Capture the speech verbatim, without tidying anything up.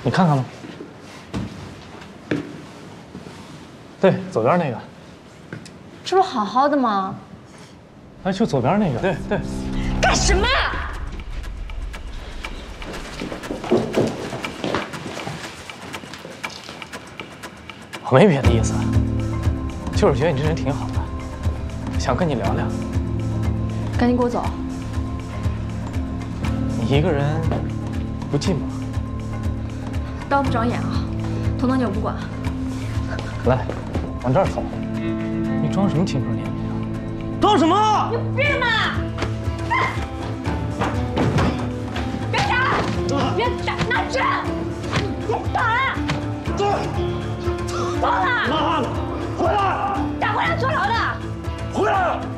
你看看吧。对，左边那个。 这不好好的吗？ 哎，就左边那个。对对。 干什么？ 我没别的意思，就是觉得你这人挺好的，想跟你聊聊。 赶紧给我走！ 你一个人不寂寞？ 当我不长眼啊！头脑你我不管。 来，往这儿走。你装什么青春年龄啊？ 装什么？ 有病吗？别打！别打！拿针！别打！疯了！ 妈的，回来！ 打回来坐牢的！ 回来！